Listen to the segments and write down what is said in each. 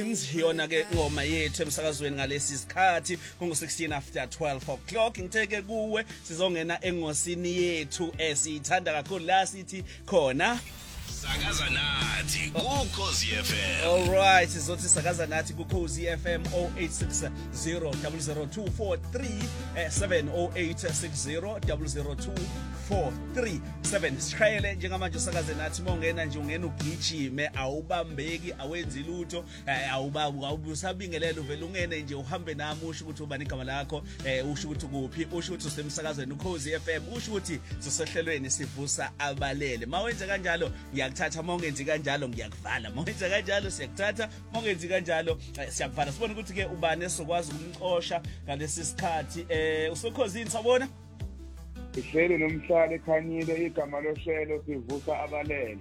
Yona ke ngoma yethu emsakazweni ngalesi sikhathi kungu-16 after 12 o'clock ngitheke kuwe sizongena engosini yethu esiyithanda kakhulu la sithi khona Sakaza nathi kuKhosi FM. Alright sizothi sakaza nathi kuKhosi FM 0860 00243 70860 00243 sikhayele njengamanje usakaze nathi mongena nje ungena ugijime awubambeki awenzi lutho awubusabingelela uvela ungene nje uhambe nami usho ukuthi ubani igama lakho usho ukuthi kuphi usho ukuthi usemsakazweni uKhosi FM usho ukuthi sisehlelweni sivusa abalele mawenze kanjalo ngiyakuthatha mongenzi kanjalo ngiyakuvala mongenza kanjalo siyakuthatha mongenzi kanjalo siyakuvala sibone ukuthi ke ubani esokwazi ukumxosha ngalesi sikhathi usokhozini sabona Ihlelo nomhlalo ekhanyile igama lohlelo sivusa abalele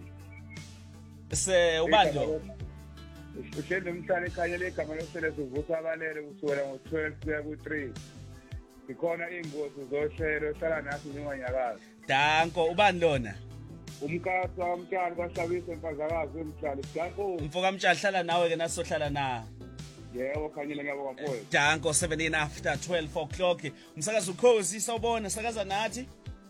ubando Ihlelo nomhlalo ekhanyile igama lohlelo sivusa abalele kusukela ngo12 kuya ku3 Ikhona ingozi zohlelo hlala nathi njengonyakazi Danko ubani lona Umkhatha wamtshali bahlabisa emfazakazi wemhlalo Danko Mfoka Mtshali hlala nawe ke nasohlala na Yebo khanyile ngiyabo kamfowethu Danko 17 after 12 o'clock umsakazo uKhosi sawubona sakaza nathi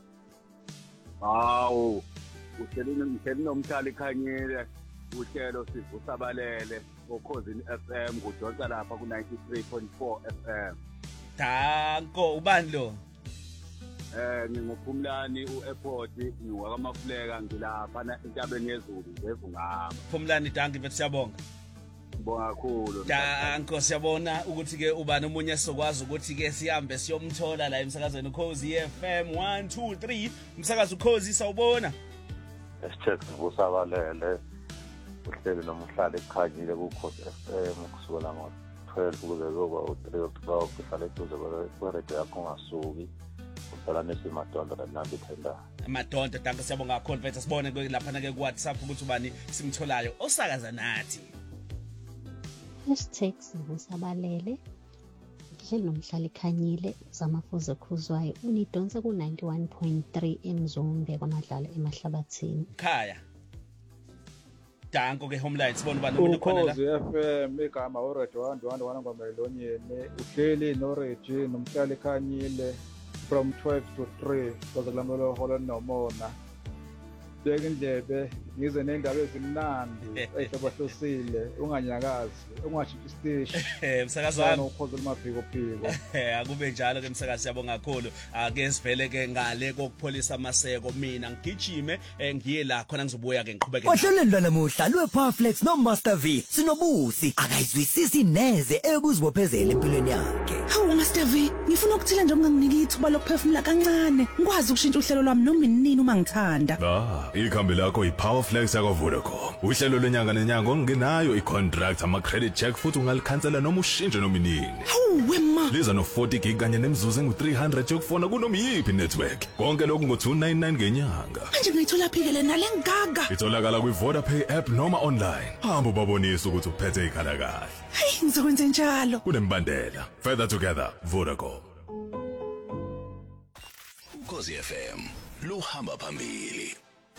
Hawu uhleli nomthali khanyile uhlelo sivusa abalele uKhosini FM kudonsa lapha ku 93.4 FM Danko ubani lo nginguphumlani uairport ngiwakamafuleka ngilapha entabeni yezulu ngevungama Phumlani Danko bethu siyabonga Ngibonga kakhulu Danko siyabona ukuthi ke ubani umunye sokwazi ukuthi ke sihambe siyomthola la emsakazweni uKhosi FM 123 umsakazo uKhosi sawubona Esicheck sivusabalele uhlelo nomhlalo ekhanyile kuKhosi FM kusukela ngo12 kuze kuba u3 o'clock hlale kuze kweredio yakho ngasuki usala nesimadonda namhlanje thenda Madonda Danko siyabonga kakhulu mfethu sibone ke lapha na ke ku WhatsApp ukuthi ubani simtholayo osakaza nathi #sivusabalele ihlelo nomhlalo ekhanyile zamafuze khuzwayo unidonse ku91.3 emzombe kwamadlala emahlabathini khaya Danko ke homeline sibona ubani umuntu khona la uKhosi FM igama uRedo wana ngomelonyeni uhleli noRegie nomhlalo ekhanyile from 12 to 3 kuzokulamela holo nomona beka indlebe ngize nendaba ezimnandi ehlobahlosile unganyakazi ungashintshi stage umsakazo wami ukhozo limaphiko phiko akube njalo ke umsakazi siyabonga kakhulu ake sivele ke ngale kokupholisa amaseko mina ngigijime ngiye la khona ngizobuya ke ngiqhubeke ohlelweni lwanamuhla lwePowerFlex noMaster V sinobusi akayizwisisi neze ekuzibophezela empilweni yakhe hawu Master V ngifuna ukuthila nje unganginiki ithuba lokuphefumula kancane ngikwazi ukushintsha uhlelo lwami noma inini uma ngithanda ikhambi lakho iPowerFlex yakwaVodacom uhlelo lwenyanga nenyanga ongenayo icontract ama-credit check futhi ungalikhansela noma ushintshe noma inini hawu wema liza no-40 gig kanye nemizuzu engu-300 yokufona kunoma yiphi network konke lokhu ngo-299 ngenyanga manje ngiyithola phikele nale ngaga itholakala kwi-Vodapay app noma online hamba ubabonise ukuthi uphethe ikhala kahle hayi ngizokwenza njalo kunembandela further together Vodacom uKhosi FM luhamba phambili.